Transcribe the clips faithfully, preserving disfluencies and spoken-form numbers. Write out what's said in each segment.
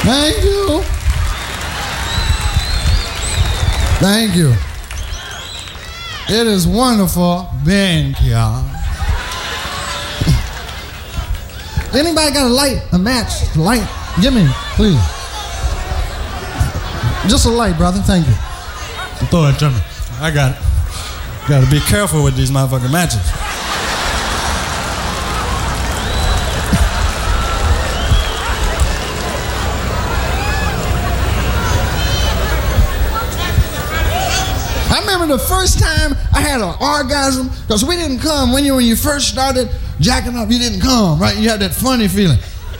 Thank you. Thank you. It is wonderful being here. Anybody got a light, a match, light? Give me, please. Just a light, brother. Thank you. Throw it to me. I got it. Got to be careful with these motherfucking matches. I remember the first time I had an orgasm, because we didn't come when you when you first started jacking up. You didn't come, right? You had that funny feeling.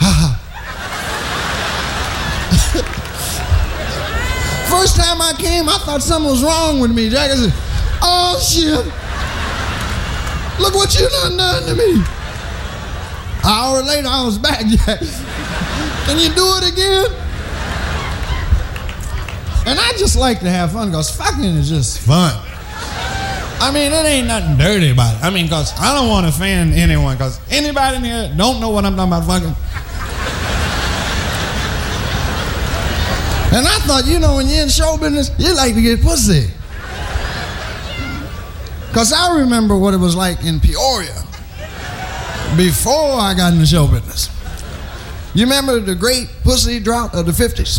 First time I came, I thought something was wrong with me. Jack, I said, oh shit, look what you done done to me. An hour later, I was back, Jack. Can you do it again? And I just like to have fun, because fucking is just fun. I mean, it ain't nothing dirty about it. I mean, because I don't want to offend anyone, because anybody in here don't know what I'm talking about fucking. And I thought, you know, when you're in show business, you like to get pussy. Because I remember what it was like in Peoria before I got into show business. You remember the great pussy drought of the fifties?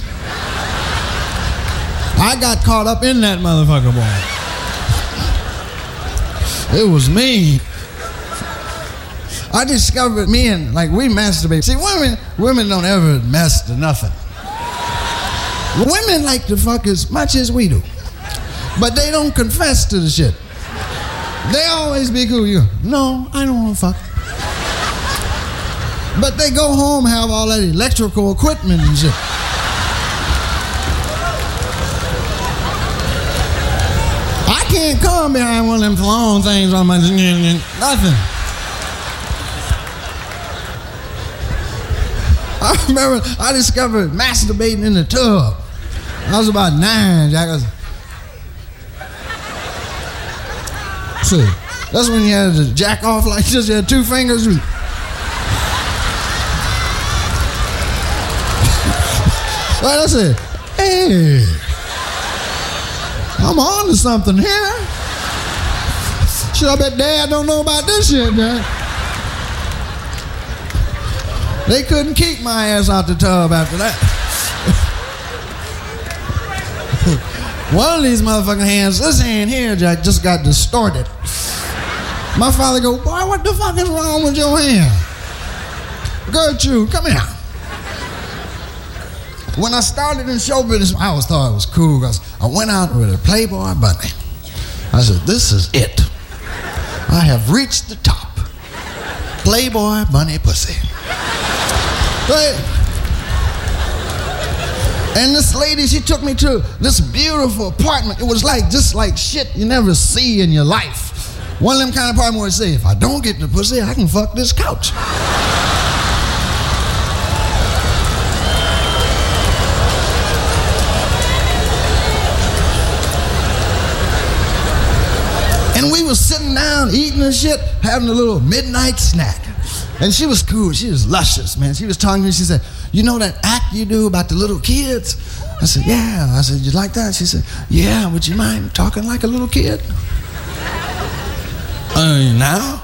I got caught up in that motherfucker, boy. It was mean. I discovered men, like we masturbate. See, women, women don't ever master nothing. Women like to fuck as much as we do, but they don't confess to the shit. They always be cool. You go, no, I don't want to fuck. But they go home, have all that electrical equipment and shit. I can't come behind one of them long things on my nothing. I remember I discovered masturbating in the tub. I was about nine, Jack. I was, see, that's when you had to jack off like this. You had two fingers. Right, I said, hey, I'm on to something here. Shit, I bet Dad don't know about this shit, man. They couldn't keep my ass out the tub after that. One of these motherfucking hands, this hand here, Jack, just got distorted. My father go, boy, what the fuck is wrong with your hand? Gertrude, come here. When I started in show business, I always thought it was cool because I went out with a Playboy bunny. I said, this is it. I have reached the top. Playboy bunny pussy. Right? And this lady, she took me to this beautiful apartment. It was like, just like shit you never see in your life. One of them kind of apartments where they say, if I don't get the pussy, I can fuck this couch. And we was sitting down, eating and shit, having a little midnight snack. And she was cool. She was luscious, man. She was talking to me. She said, you know that act you do about the little kids? I said, yeah. I said, you like that? She said, yeah. Would you mind talking like a little kid? Uh, now?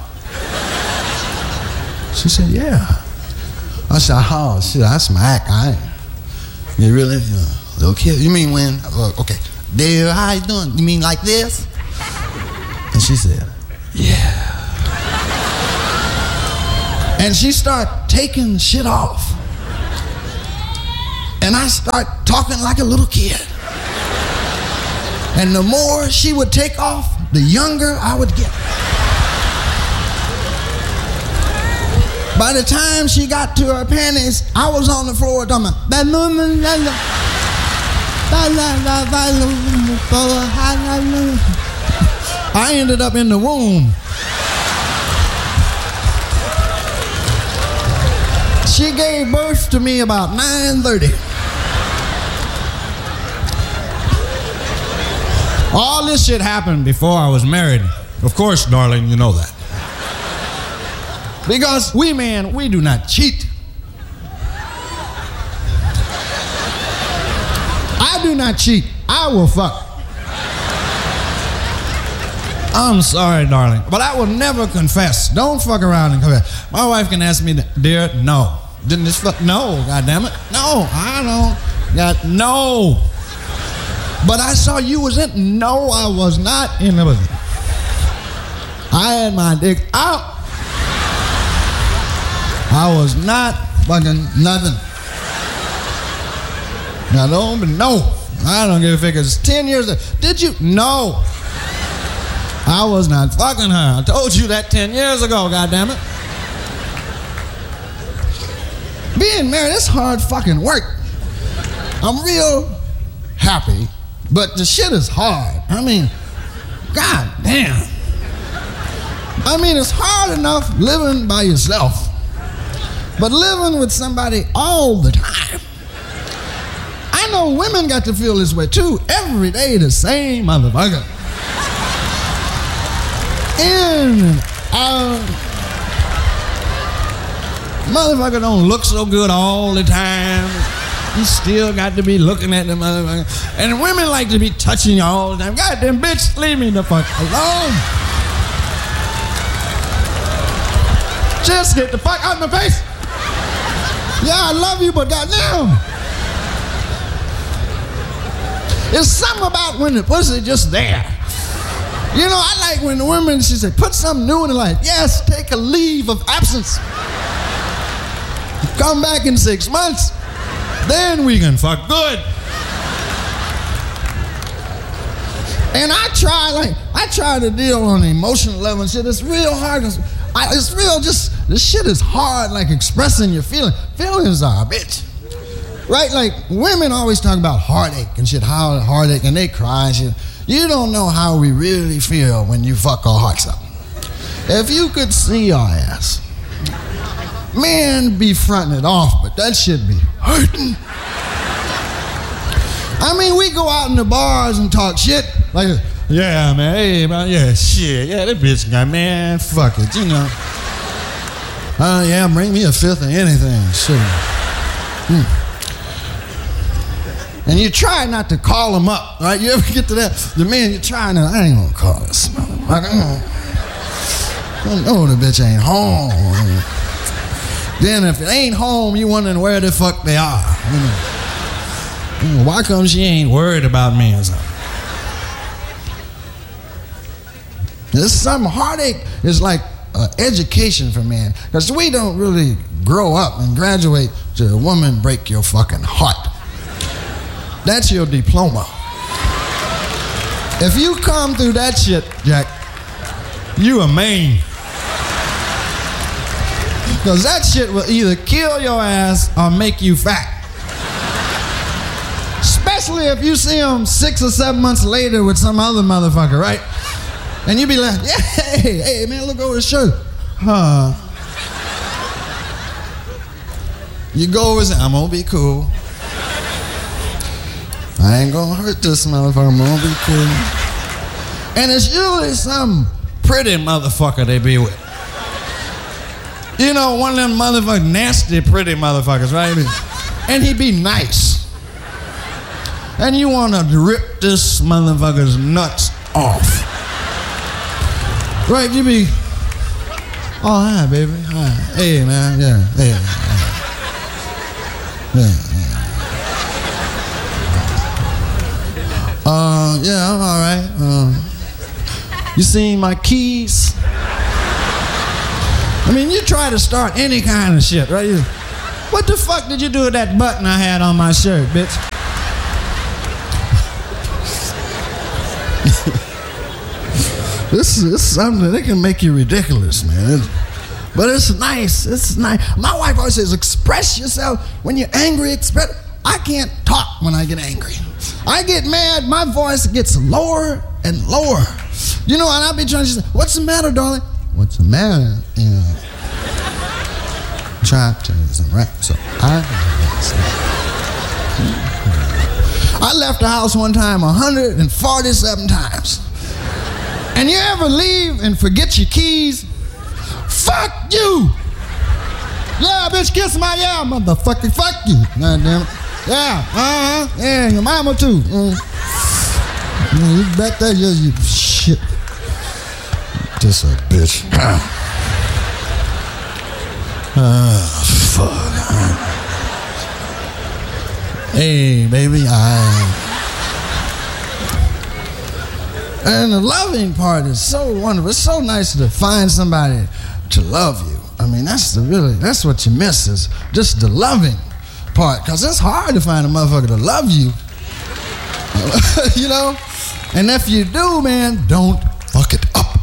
She said, yeah. I said, oh, shit, that's my act. I ain't. You really? Uh, little kid? You mean when? Uh, okay. Dale, how you doing? You mean like this? And she said, yeah. And she started taking shit off. And I start talking like a little kid. And the more she would take off, the younger I would get. By the time she got to her panties, I was on the floor talking about, I ended up in the womb. She gave birth to me about nine thirty. All this shit happened before I was married. Of course, darling, you know that. Because we men, we do not cheat. I do not cheat. I will fuck. I'm sorry, darling, but I will never confess. Don't fuck around and confess. My wife can ask me, dear, no. Didn't this fuck? No, goddammit. No, I don't. God, no. But I saw you was in. No, I was not in the business. I had my dick out. I was not fucking nothing. Now don't, but no. I don't give a fuck. It's ten years ago. Did you? No. I was not fucking her. I told you that ten years ago, goddammit. Being married, it's hard fucking work. I'm real happy, but the shit is hard. I mean, god damn. I mean, it's hard enough living by yourself, but living with somebody all the time. I know women got to feel this way too. Every day the same motherfucker. In and out. Motherfucker don't look so good all the time. You still got to be looking at the motherfucker. And women like to be touching you all the time. Goddamn bitch, leave me the fuck alone. Just get the fuck out of my face. Yeah, I love you, but goddamn. There's something about when the pussy just there. You know, I like when the women, she said, put something new in her life. Yes, take a leave of absence. Come back in six months. Then we can fuck good. And I try, like, I try to deal on the emotional level and shit. It's real hard. It's, I, it's real just, this shit is hard, like expressing your feelings. Feelings are a bitch. Right? Like, women always talk about heartache and shit, how heartache, and they cry and shit. You don't know how we really feel when you fuck our hearts up. If you could see our ass, men be fronting it off, but that shit be hurting. I mean, we go out in the bars and talk shit, like, yeah, man, hey, man, yeah, shit, yeah, that bitch got, man, fuck it, you know. Uh, yeah, bring me a fifth of anything, shit. Hmm. And you try not to call them up, right? You ever get to that? The man, you try not, I ain't gonna call this motherfucker. I don't know the bitch ain't home. Then if it ain't home, you wondering where the fuck they are. You know? Why come she ain't worried about me or something? This some heartache is like uh, education for men, because we don't really grow up and graduate to a woman break your fucking heart. That's your diploma. If you come through that shit, Jack, you a man. Because that shit will either kill your ass or make you fat. Especially if you see him six or seven months later with some other motherfucker, right? And you be like, yeah, hey, hey, man, look over his shirt. Huh. You go over and say, I'm gonna be cool. I ain't gonna hurt this motherfucker, I'm gonna be cool. And it's usually some pretty motherfucker they be with. You know, one of them motherfuckers, nasty pretty motherfuckers, right? And he be nice. And you wanna rip this motherfucker's nuts off. Right, you be, oh, hi, baby, hi. Hey, man, yeah, hey, yeah, yeah. Uh, yeah, I'm all right. Uh, you seen my keys? I mean, you try to start any kind of shit, right? You, what the fuck did you do with that button I had on my shirt, bitch? This is something that can make you ridiculous, man. It's, but it's nice. It's nice. My wife always says, express yourself. When you're angry, express. I can't talk when I get angry. I get mad, my voice gets lower and lower. You know, and I'll be trying to say, what's the matter, darling? What's the matter? Yeah. Try to tell you something, right? So I I left the house one time one hundred forty-seven times. And you ever leave and forget your keys? Fuck you! Yeah, bitch, kiss my yeah, motherfucker, fuck you. God damn it. Yeah, uh-huh. Yeah, your mama too. Mm. Mm, you bet that you, you shit. Just a bitch. Ah, fuck. Hey, baby, I... And the loving part is so wonderful. It's so nice to find somebody to love you. I mean, that's the really, that's what you miss is just the loving part. Because it's hard to find a motherfucker to love you. You know? And if you do, man, don't fuck it up.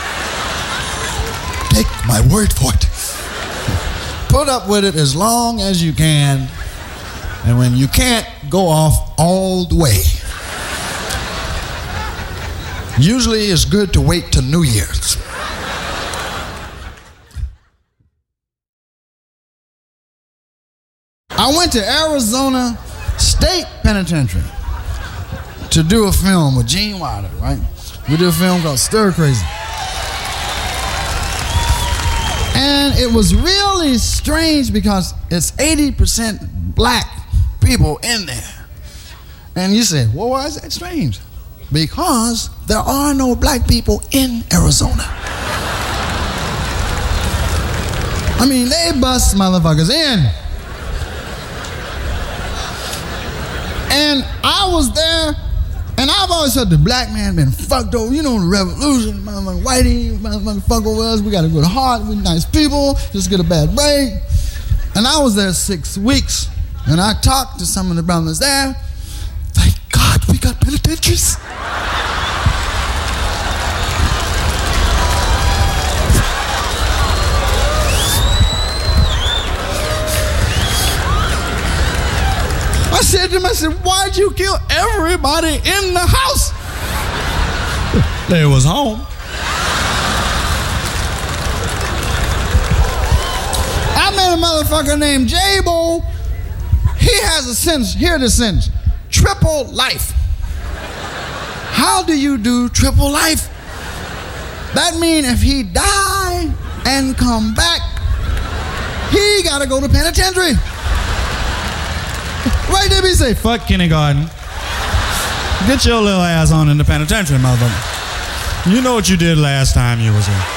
Take my word for it. Put up with it as long as you can. And when you can't, go off all the way. Usually it's good to wait till New Year's. I went to Arizona State Penitentiary to do a film with Gene Wilder, right? We did a film called Stir Crazy. And it was really strange because it's eighty percent black people in there. And you say, well, why is that strange? Because there are no black people in Arizona. I mean, they bust motherfuckers in. And I was there, and I've always said the black man been fucked over. You know, the revolution, motherfucking whitey, motherfucking fuck over us. We got a good heart, we nice people, just get a bad break. And I was there six weeks, and I talked to some of the brothers there. Thank God we got penitentiaries. I said to him, I said, why'd you kill everybody in the house? They was home. I met a motherfucker named J-Bo. He has a sentence, hear the sentence, triple life. How do you do triple life? That means if he die and come back, he gotta go to penitentiary. Right there, he say, Fuck kindergarten. Get your little ass on in the penitentiary, motherfucker. You know what you did last time you was here.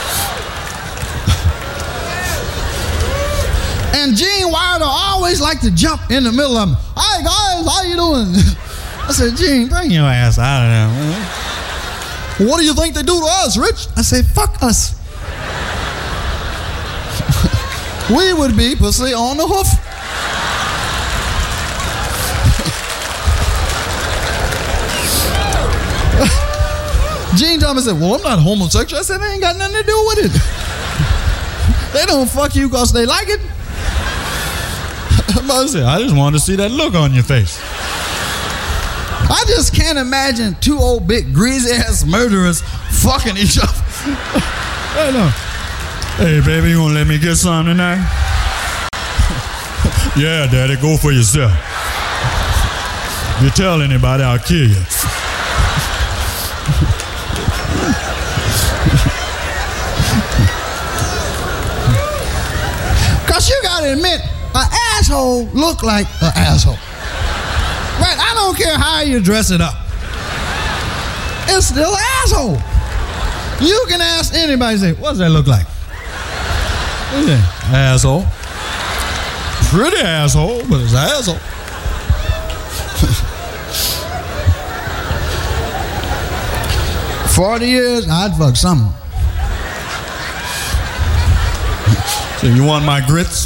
And Gene Wilder always liked to jump in the middle of them. Hi guys, how you doing? I said, Gene, bring your ass out of there, man. What do you think they do to us, Rich? I said, fuck us. We would be pussy on the hoof. Gene Thomas said, well, I'm not homosexual. I said, they ain't got nothing to do with it. They don't fuck you because they like it. I said, I just wanted to see that look on your face. I just can't imagine two old big greasy ass murderers fucking each other. Hey, no. Hey, baby, you gonna let me get some tonight? Yeah, daddy, go for yourself. If you tell anybody, I'll kill you. Cause you gotta admit, an asshole look like an asshole. Right? I don't care how you dress it up. It's still an asshole. You can ask anybody, say, what does that look like? What's that? Asshole. Pretty asshole, but it's an asshole. Forty years, I'd fuck someone. So you want my grits?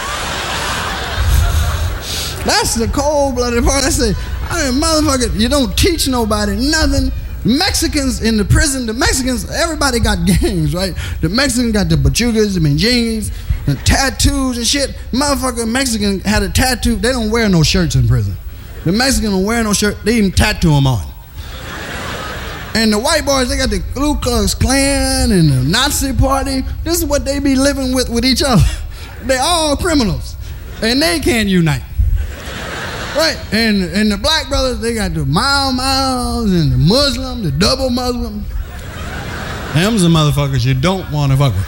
That's the cold-blooded part. I say, I mean, motherfucker, you don't teach nobody nothing. Mexicans in the prison, the Mexicans, everybody got gangs, right? The Mexicans got the bachugas, the menjingues, the tattoos and shit. Motherfucker, Mexican had a tattoo. They don't wear no shirts in prison. The Mexican don't wear no shirt. They even tattoo them on. And the white boys, they got the Ku Klux Klan and the Nazi party. This is what they be living with with each other. They all criminals. And they can't unite. Right? And and the black brothers, they got the Mau Maus and the Muslim, the double Muslim. Them's the motherfuckers you don't want to fuck with.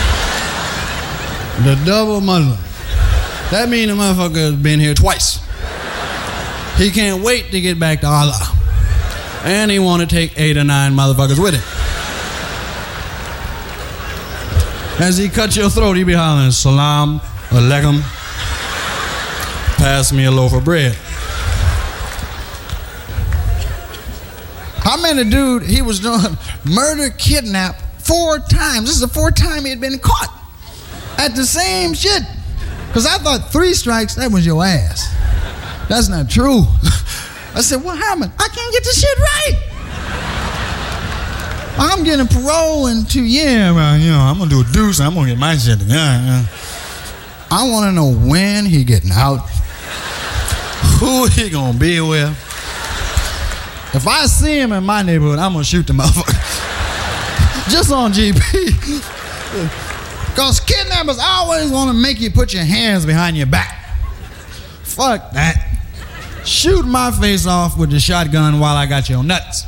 The double Muslim. That means the motherfucker has been here twice. He can't wait to get back to Allah. And he want to take eight or nine motherfuckers with him. As he cuts your throat, he be hollering, Salam alaikum. Pass me a loaf of bread. I met a dude, he was doing murder, kidnap four times. This is the fourth time he had been caught at the same shit. Because I thought three strikes, that was your ass. That's not true. I said, what happened? I can't get this shit right. I'm getting parole in two years. Yeah, well, you know, I'm going to do a deuce. I'm going to get my shit together. Yeah. I want to know when he getting out. Who he going to be with? If I see him in my neighborhood, I'm going to shoot the motherfucker. Just on G P. Because kidnappers always want to make you put your hands behind your back. Fuck that. Shoot my face off with the shotgun while I got your nuts.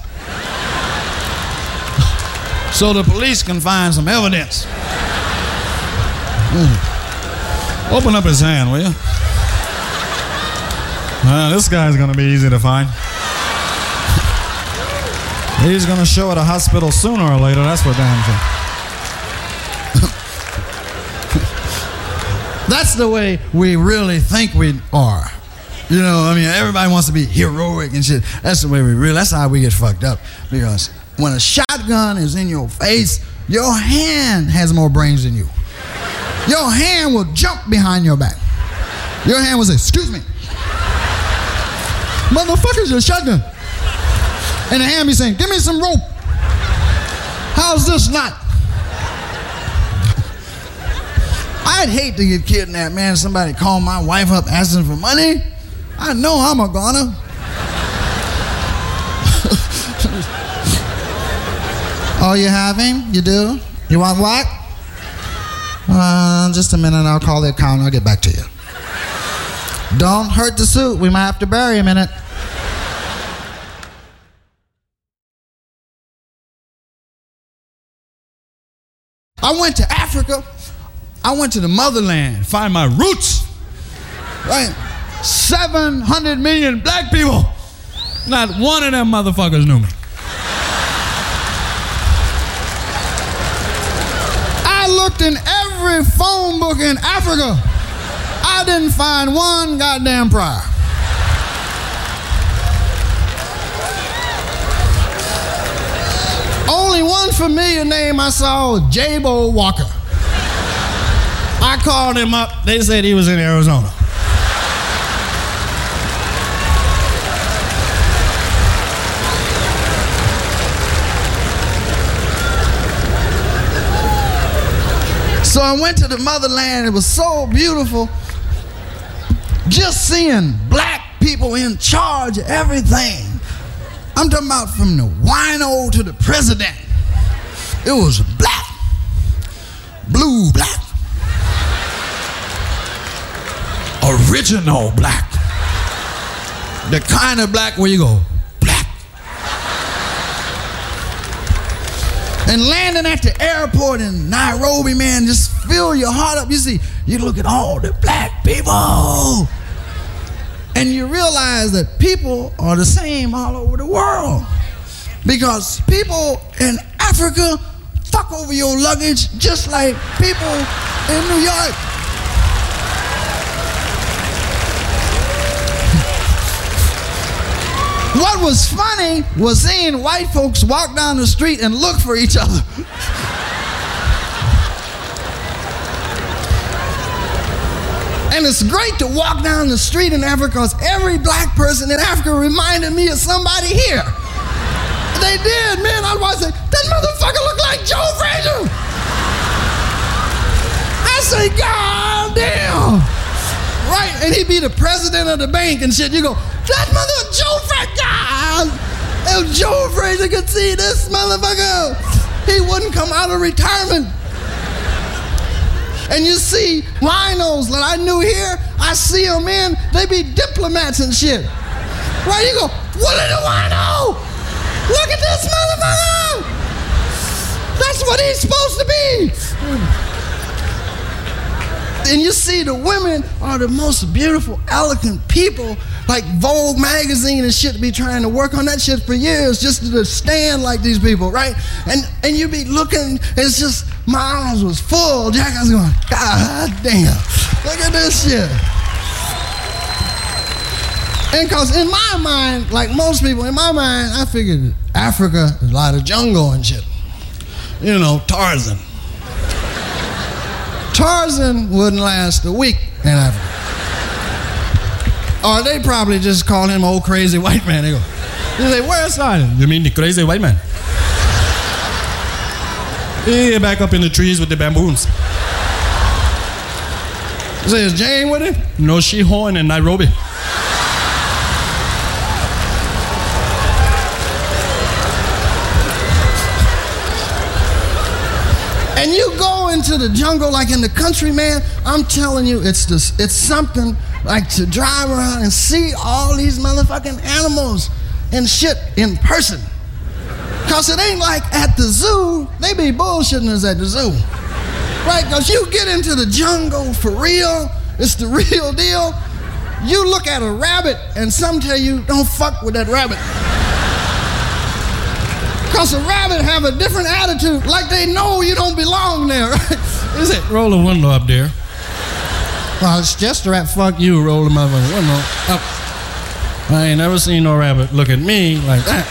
So the police can find some evidence. Mm. Open up his hand, will you? Uh, this guy's going to be easy to find. He's going to show at a hospital sooner or later, that's for damn sure. That's the way we really think we are. You know, I mean, everybody wants to be heroic and shit. That's the way we really, that's how we get fucked up. Because when a shotgun is in your face, your hand has more brains than you. Your hand will jump behind your back. Your hand will say, excuse me. Motherfucker's your shotgun. And the hand be saying, give me some rope. How's this not? I'd hate to get kidnapped, man. Somebody call my wife up asking for money. I know I'm a goner. Oh, you have him? You do? You want what? Uh, just a minute, I'll call the accountant. I'll get back to you. Don't hurt the suit. We might have to bury him in it. I went to Africa. I went to the motherland, find my roots. Right? seven hundred million black people. Not one of them motherfuckers knew me. I looked in every phone book in Africa. I didn't find one goddamn prior. Only one familiar name I saw was J-Bo Walker. I called him up. They said he was in Arizona. So I went to the motherland. It was so beautiful. Just seeing black people in charge of everything. I'm talking about from the wino to the president. It was black, blue black, original black. The kind of black where you go, black. And landing at the airport in Nairobi, man, just fill your heart up. You see, you look at all the black people. And you realize that people are the same all over the world. Because people in Africa fuck over your luggage just like people in New York. What was funny was seeing white folks walk down the street and look for each other. And it's great to walk down the street in Africa because every black person in Africa reminded me of somebody here. They did, man. I was like, that motherfucker look like Joe Frazier. I say, God damn. Right, and he'd be the president of the bank and shit. You go, that mother Joe Frazier. God, if Joe Frazier could see this motherfucker, he wouldn't come out of retirement. And you see winos that I knew here, I see them in, they be diplomats and shit. Right, you go, what is a wino? Look at this motherfucker! That's what he's supposed to be. And you see the women are the most beautiful, elegant people. Like Vogue magazine and shit be trying to work on that shit for years just to stand like these people, right? And and you be looking, it's just, my arms was full. Jack, I was going, God damn, look at this shit. And cause in my mind, like most people, in my mind, I figured Africa is a lot of jungle and shit. You know, Tarzan. Tarzan wouldn't last a week in Africa. Or they probably just call him old crazy white man. They go, they say, where's Tarzan? You mean the crazy white man? Yeah, back up in the trees with the bamboos. You say, is Jane with him? No, she horn in Nairobi. And you go into the jungle like in the country, man, I'm telling you, it's this, it's something like to drive around and see all these motherfucking animals and shit in person. Cause it ain't like at the zoo, they be bullshitting us at the zoo. Right, cause you get into the jungle for real, it's the real deal. You look at a rabbit and some tell you, don't fuck with that rabbit. Cause a rabbit have a different attitude, like they know you don't belong there, right? Is it? Roll the window up there. Well, it's just a rat. Fuck you, roll the motherfucking window up. I ain't never seen no rabbit look at me like that.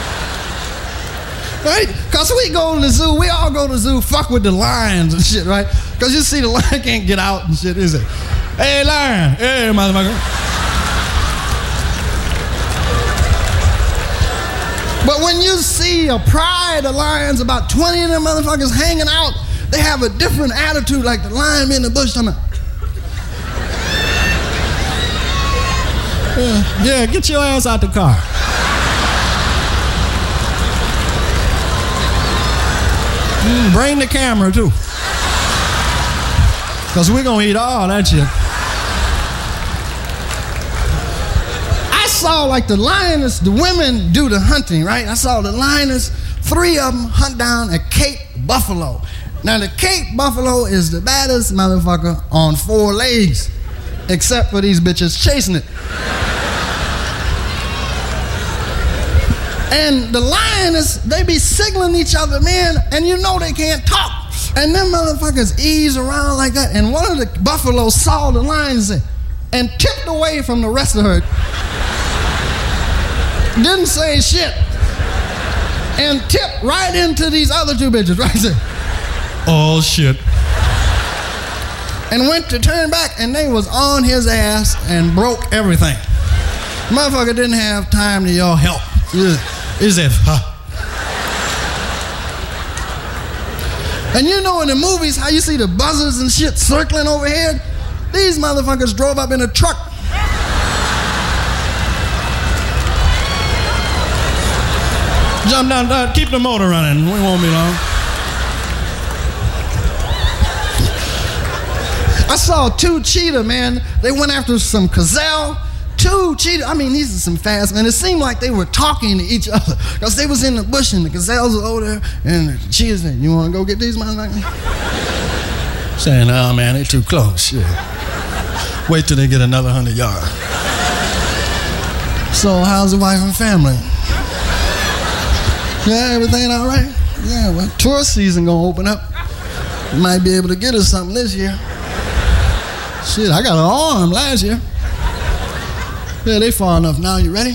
Right? Cause we go to the zoo, we all go to the zoo, fuck with the lions and shit, right? Cause you see the lion can't get out and shit, is it? Hey, lion, hey, motherfucker. But when you see a pride of lions, about twenty of them motherfuckers hanging out, they have a different attitude, like the lion be in the bush talking about, yeah, yeah, get your ass out the car. Mm, bring the camera too. Cause we're gonna eat all that shit. I saw like the lioness, the women do the hunting, right? I saw the lioness, three of them hunt down a Cape buffalo. Now the Cape buffalo is the baddest motherfucker on four legs, except for these bitches chasing it. And the lioness, they be signaling each other, man, and you know they can't talk. And them motherfuckers ease around like that. And one of the buffaloes saw the lions and tipped away from the rest of her. Didn't say shit. And tipped right into these other two bitches right there. Oh, shit. And went to turn back, and they was on his ass and broke everything. Motherfucker didn't have time to y'all help. Yeah. Is it? Huh? And you know in the movies how you see the buzzers and shit circling overhead? These motherfuckers drove up in a truck. Jump down, uh, keep the motor running. We won't be long. I saw two cheetah, man. They went after some gazelle. Two cheetah, I mean, these are some fast men. It seemed like they were talking to each other because they was in the bush and the gazelles were over there and the cheetahs said, you want to go get these motherfuckers? Saying, oh man, they too close. Shit. Wait till they get another hundred yards. So how's the wife and family? Yeah, everything all right? Yeah, well, tourist season gonna open up. You might be able to get us something this year. Shit, I got an arm last year. Yeah, they far enough now. You ready?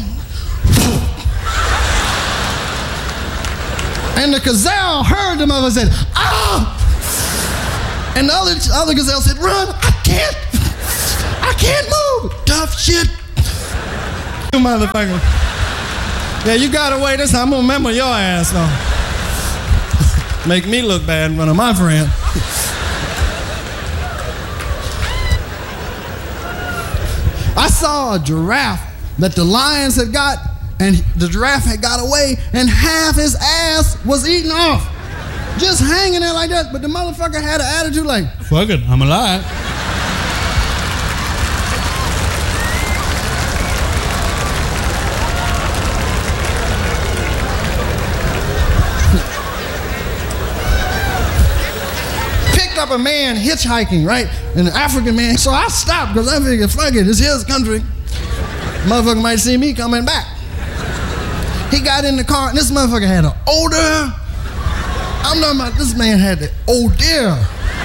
And the gazelle heard the mother said, ah! And the other, other gazelle said, run, I can't. I can't move. Tough shit. You motherfucker. Yeah, you got away this time. I'm gonna remember your ass though. Make me look bad in front of my friend. I saw a giraffe that the lions had got, and the giraffe had got away, and half his ass was eaten off. Just hanging there like that, but the motherfucker had an attitude like, fuck it, I'm alive. pick picked up a man hitchhiking, right? An African man. So I stopped because I figured, fuck it, it's his country. Motherfucker might see me coming back. He got in the car, and this motherfucker had an odor. I'm talking about this man had the odor.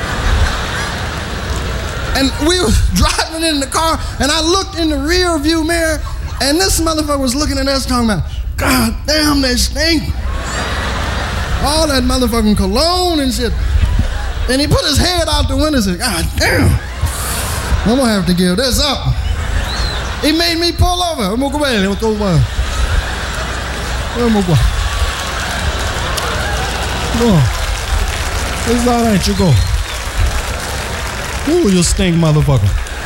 And we were driving in the car, and I looked in the rear view mirror, and this motherfucker was looking at us talking about, God damn, they stink. All that motherfucking cologne and shit. And he put his head out the window and said, God damn, I'm gonna have to give this up. He made me pull over. I'm gonna go away. I'm gonna go away. I'm gonna go. Go. It's all right, you go. Ooh, you stink, motherfucker.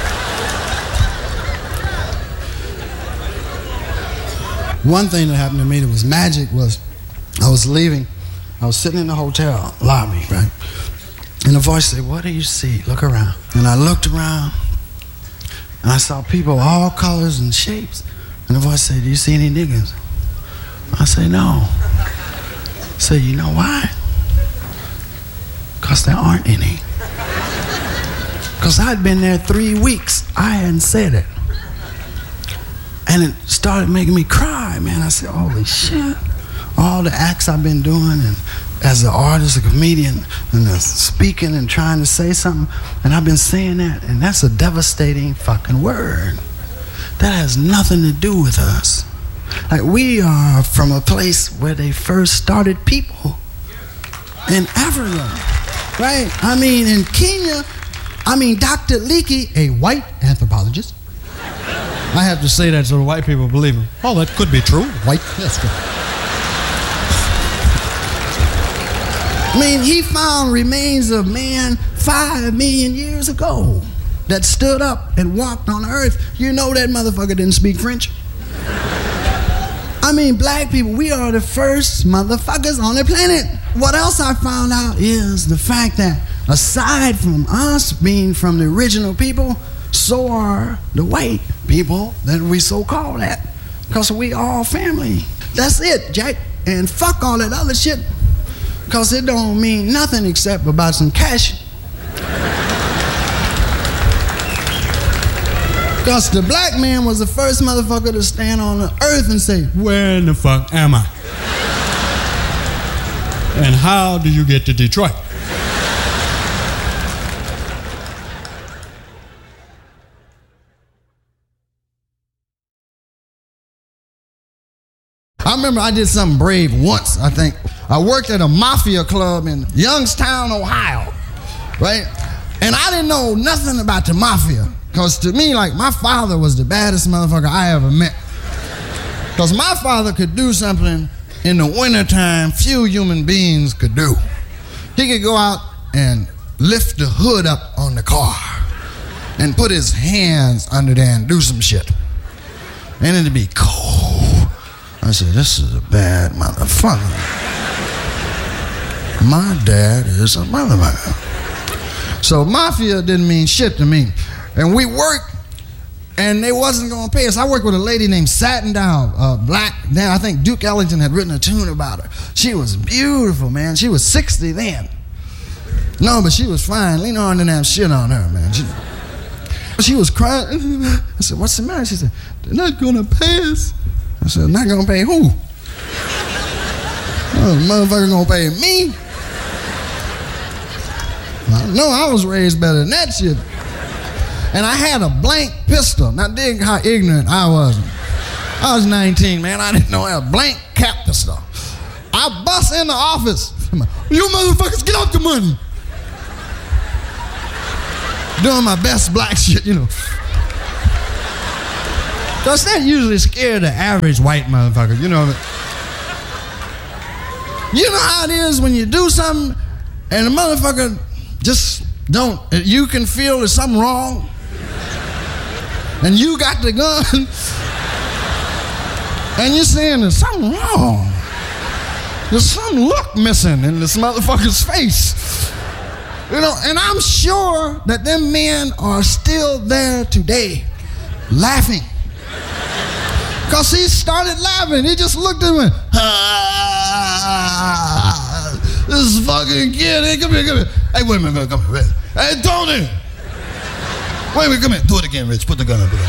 One thing that happened to me that was magic was I was leaving. I was sitting in the hotel lobby, right? And a voice said, what do you see? Look around. And I looked around, and I saw people all colors and shapes. And the voice said, do you see any niggas? I said, no. I said, you know why? Because there aren't any. Because I'd been there three weeks. I hadn't said it. And it started making me cry, man. I said, holy shit. All the acts I've been doing, and as an artist, a comedian, and the speaking and trying to say something, and I've been saying that, and that's a devastating fucking word. That has nothing to do with us. Like, we are from a place where they first started people. In Africa, right? I mean, in Kenya, I mean, Doctor Leakey, a white anthropologist. I have to say that so the white people believe him. Oh, that could be true. White, that's true. I mean, he found remains of man five million years ago that stood up and walked on the earth. You know that motherfucker didn't speak French. I mean, black people, we are the first motherfuckers on the planet. What else I found out is the fact that aside from us being from the original people, so are the white people that we so call that. Because we all family. That's it, Jack. And fuck all that other shit. Because it don't mean nothing except about some cash. Because the black man was the first motherfucker to stand on the earth and say, where in the fuck am I? And how do you get to Detroit? I remember I did something brave once, I think. I worked at a mafia club in Youngstown, Ohio, right? And I didn't know nothing about the mafia. Because to me, like, my father was the baddest motherfucker I ever met. Because my father could do something in the wintertime few human beings could do. He could go out and lift the hood up on the car and put his hands under there and do some shit. And it'd be cold. I said, this is a bad motherfucker. My dad is a motherfucker. So mafia didn't mean shit to me. And we worked, and they wasn't gonna pay us. I worked with a lady named Satindal, uh, black. Then I think Duke Ellington had written a tune about her. She was beautiful, man. She was sixty then. No, but she was fine. Lena Horne didn't have shit on her, man. She, she was crying. I said, what's the matter? She said, they're not gonna pay us. I said, not gonna pay who? Oh, motherfucker gonna pay me? No, I was raised better than that shit. And I had a blank pistol. Now dig how ignorant I was. I was nineteen, man. I didn't know I had a blank cap pistol. I bust in the office. You motherfuckers, get off the money. Doing my best black shit, you know. Because that usually scared the average white motherfucker, you know. You know how it is when you do something and the motherfucker just don't, you can feel there's something wrong. And you got the gun, and you're saying there's something wrong. There's some look missing in this motherfucker's face. You know, and I'm sure that them men are still there today, laughing. Because he started laughing. He just looked at me, ah, This fucking kid, hey, come here, come here. Hey, wait a minute, come here. Hey, Tony. Wait a minute, come here. Do it again, Rich. Put the gun up here.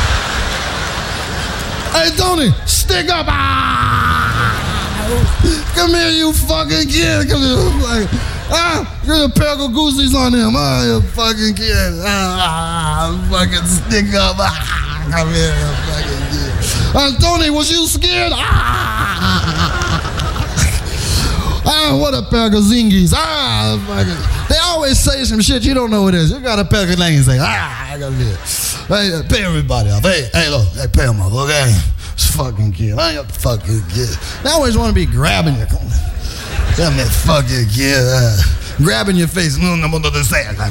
Hey, Tony, stick up. Ah! Come here, you fucking kid. Come here. Ah, get a pair of goosies on him. Ah, you fucking kid. Ah, fucking stick up. Ah, come here, you fucking kid. Ah, Tony, was you scared? Ah, ah, what a pair of zingies. Ah, fucking. They always say some shit you don't know what it is. You got a pair of things say, ah, I got here. Hey, pay everybody off. Hey, hey, look, hey, pay them off, okay? It's fucking kid. I ain't a fucking kid. They always want to be grabbing you. Come here, fucking kid. Uh, grabbing your face. No, no, no, no, say it.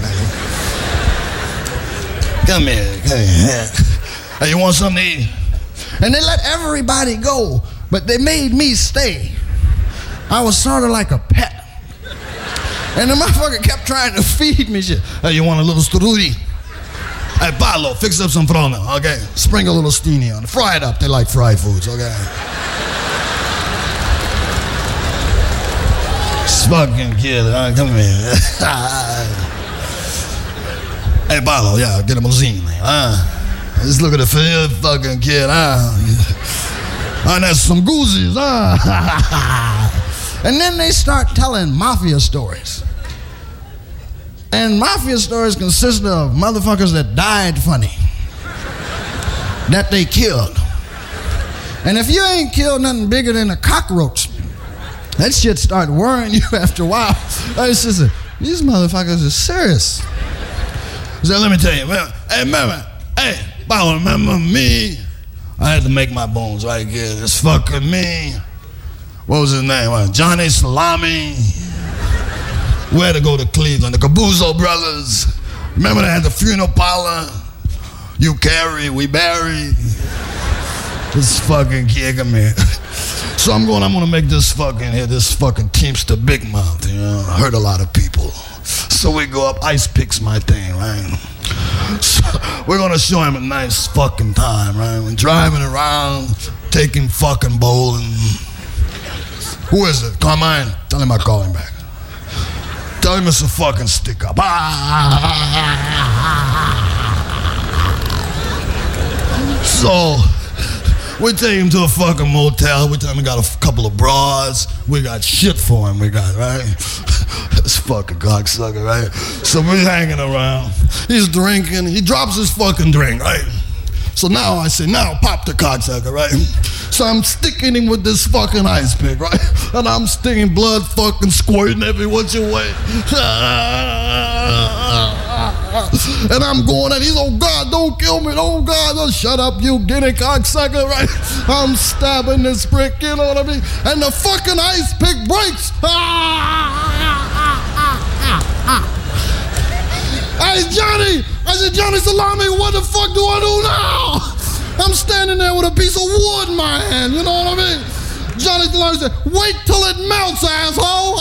Come here, come here. Hey, you want something to eat? And they let everybody go, but they made me stay. I was sort of like a pet. And the motherfucker kept trying to feed me shit. Hey, you want a little strudel? Hey, Paolo, fix up some frono, okay? Sprinkle a little steamy on it. Fry it up. They like fried foods, okay? This fucking kid, right? Come here. Hey, Paolo, yeah, get him a zine, huh? Just look at the fucking kid, huh? And that's some goosies, huh? And then they start telling mafia stories. And mafia stories consist of motherfuckers that died funny, that they killed. And if you ain't killed nothing bigger than a cockroach, that shit start worrying you after a while. I just said, these motherfuckers are serious. So let me tell you, man, hey, remember, hey, Paolo, remember me? I had to make my bones right here. This fucking me. What was his name? What, Johnny Salami. We had to go to Cleveland. The Cabuzzo brothers. Remember they had the funeral parlor? You carry, we bury. This fucking kid, come here. So I'm going, I'm going to make this fucking here, this fucking Teamster Big Mouth, you know. I hurt a lot of people. So we go up, Ice Pick's my thing, right? So we're going to show him a nice fucking time, right? We're driving around, taking fucking bowling. Who is it? Carmine? Tell him I call him back. Tell him it's a fucking stick up. So, we take him to a fucking motel. We tell him we got a couple of broads. We got shit for him, we got, right? This fucking cocksucker, right? So we're hanging around. He's drinking. He drops his fucking drink, right? So now I say, now pop the cocksucker, right? So I'm sticking him with this fucking ice pick, right? And I'm sticking blood fucking squirting every which way. And I'm going and he's, oh God, don't kill me, oh God, oh, shut up, you guinea cocksucker, right? I'm stabbing this brick, you know what I mean? And the fucking ice pick breaks. Hey, Johnny! I said, Johnny Salami, what the fuck do I do now? I'm standing there with a piece of wood in my hand, you know what I mean? Johnny Salami said, wait till it melts, asshole!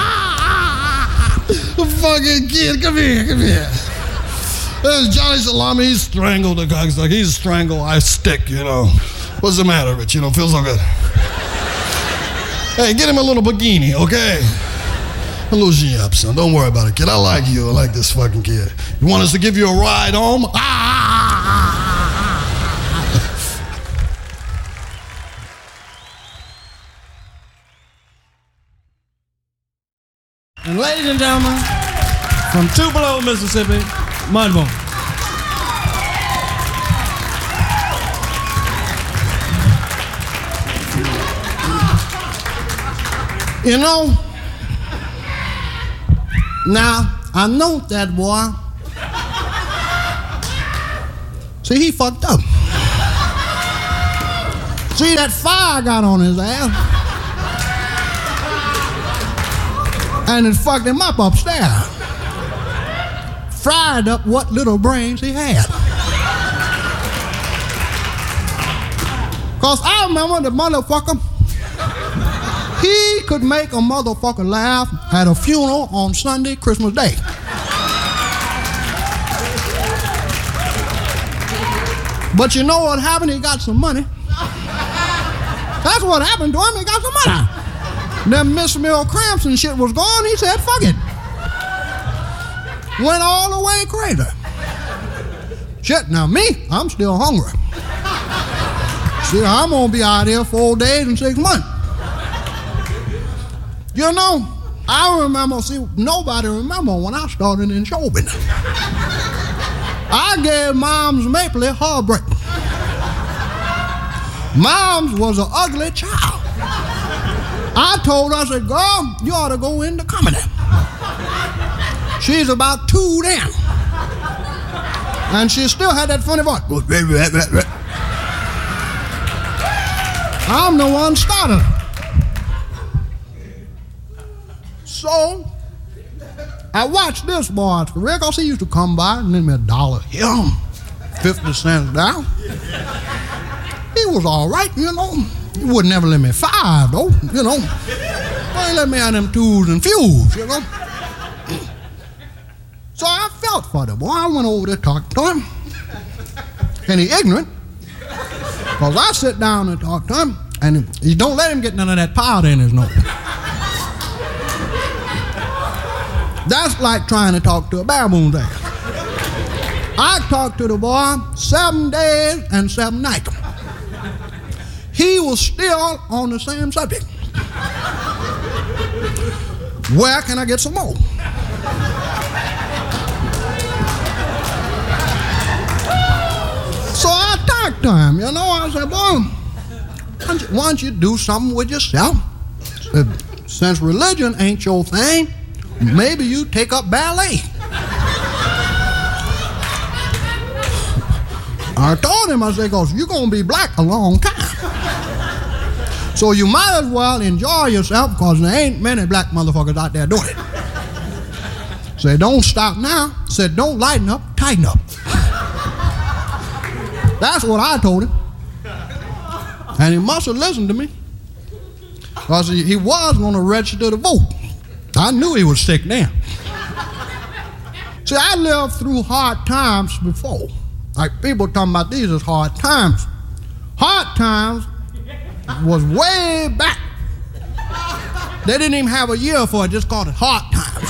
Fucking kid, come here, come here. There's Johnny Salami, he's strangled the cocksucker. He's strangled, I stick, you know. What's the matter, Rich? You know, feels so good. Hey, get him a little bikini, okay? A little G up, son. Don't worry about it, kid. I like you. I like this fucking kid. You want us to give you a ride home? Ah! And ladies and gentlemen, from Tupelo, Mississippi, Mudbone. You know, now, I know that boy. See, he fucked up. See, that fire got on his ass. And it fucked him up upstairs. Fried up what little brains he had. Cause I remember the motherfucker, he could make a motherfucker laugh at a funeral on Sunday, Christmas Day. But you know what happened? He got some money. That's what happened to him. He got some money. Them Miss Mill cramps and shit was gone. He said, fuck it. Went all the way crazy. Shit, now me, I'm still hungry. See, I'm gonna be out here four days and six months. You know, I remember, see, nobody remember when I started in show business. I gave Moms Mapley heartbreak. Moms was an ugly child. I told her, I said, girl, you ought to go into comedy. She's about two then. And she still had that funny voice. I'm the one started her. So, I watched this boy's career because he used to come by and lend me a dollar here, fifty cents down. He was all right, you know. He would never let me five, though, you know. Well, he let me have them twos and fews, you know. So I felt for the boy. I went over there talking to him. And he ignorant. Because I sit down and talk to him, and he don't let him get none of that powder in his nose. That's like trying to talk to a baboon's ass. I talked to the boy seven days and seven nights. He was still on the same subject. Where can I get some more? So I talked to him, you know. I said, boy, why don't you do something with yourself? Said, since religion ain't your thing, maybe you take up ballet. I told him, I said, because you're going to be black a long time. So you might as well enjoy yourself because there ain't many black motherfuckers out there doing it. Said, don't stop now. Said, don't lighten up, tighten up. That's what I told him. And he must have listened to me. Because he, he was going to register to vote. I knew he was sick then. See, I lived through hard times before. Like people talking about these as hard times. Hard times was way back. They didn't even have a year for it, just called it hard times.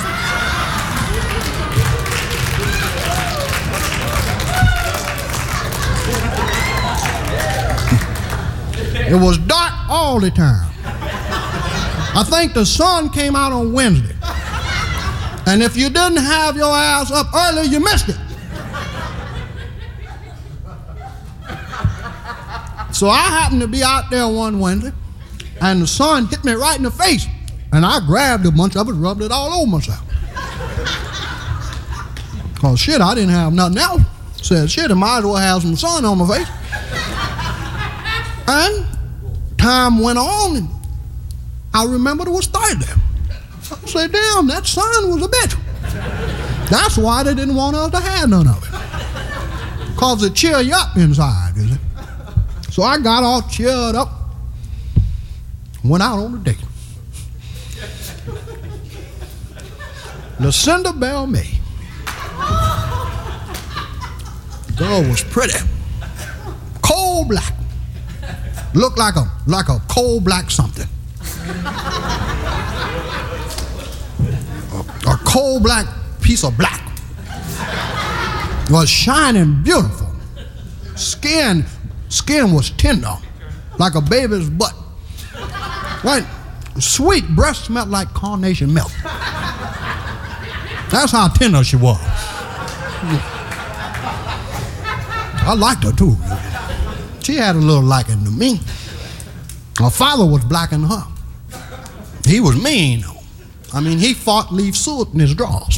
It was dark all the time. I think the sun came out on Wednesday. And if you didn't have your ass up early, you missed it. So I happened to be out there one Wednesday, and the sun hit me right in the face. And I grabbed a bunch of it, rubbed it all over myself. Because shit, I didn't have nothing else. Said, shit, I might as well have some sun on my face. And time went on, and I remembered it was Thursday. I said, damn, that sun was a bitch. That's why they didn't want us to have none of it. Because it cheer you up inside, is it? So I got all cheered up, went out on a date. Lucinda Bell May. The girl was pretty. Coal black. Looked like a like a coal black something. A, a coal black piece of black. Was shining beautiful. Skin skin was tender, like a baby's butt. Right? Sweet breast smelled like carnation milk. That's how tender she was. I liked her too. She had a little liking to me. Her father was blacker than her. He was mean though. I mean, he fought leave suet in his drawers.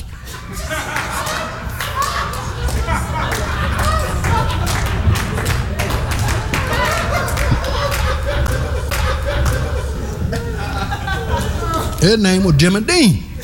His name was Jimmy Dean.